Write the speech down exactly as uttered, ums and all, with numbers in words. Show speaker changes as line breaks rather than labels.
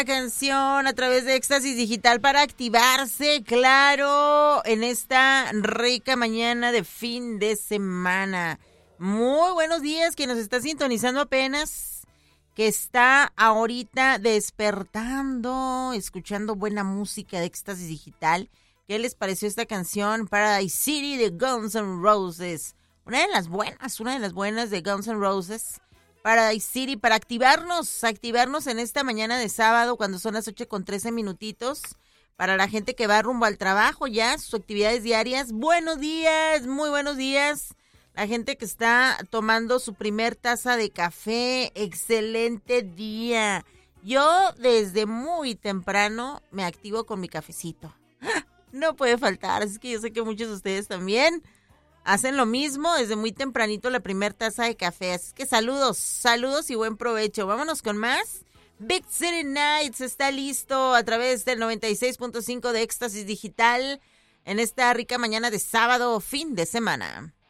Canción a través de Éxtasis Digital para activarse, claro, en esta rica mañana de fin de semana. Muy buenos días, quien nos está sintonizando apenas, que está ahorita despertando, escuchando buena música de Éxtasis Digital. ¿Qué les pareció esta canción? Paradise City de Guns N' Roses. Una de las buenas, una de las buenas de Guns N' Roses. Paradise City, para activarnos, activarnos en esta mañana de sábado cuando son las ocho con trece minutitos, para la gente que va rumbo al trabajo ya, sus actividades diarias. Buenos días, muy buenos días. La gente que está tomando su primer taza de café, excelente día. Yo desde muy temprano me activo con mi cafecito. No puede faltar, así que yo sé que muchos de ustedes también hacen lo mismo desde muy tempranito, la primer taza de café. Así que saludos, saludos y buen provecho. Vámonos con más. Big City Nights está listo a través del noventa y seis punto cinco de Éxtasis Digital en esta rica mañana de sábado, fin de semana.